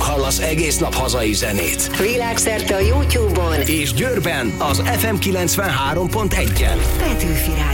nálunk hallasz egész nap hazai zenét. Világszerte a YouTube-on és Győrben az FM 93.1-en. Petőfi Rádió.